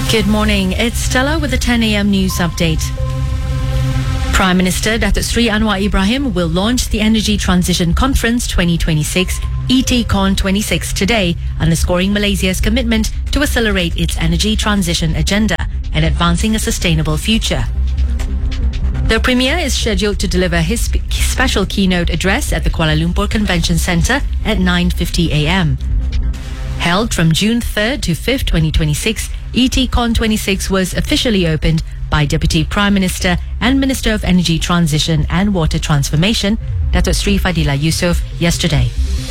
Good morning. It's Stella with the 10 a.m. news update. Prime Minister Datuk Sri Anwar Ibrahim will launch the Energy Transition Conference 2026, ETCon 26 today, underscoring Malaysia's commitment to accelerate its energy transition agenda and advancing a sustainable future. The Premier is scheduled to deliver his special keynote address at the Kuala Lumpur Convention Centre at 9:50 a.m. Held from June 3rd to 5th, 2026, ETCon 26 was officially opened by Deputy Prime Minister and Minister of Energy Transition and Water Transformation, Datuk Sri Fadila Yusof, yesterday.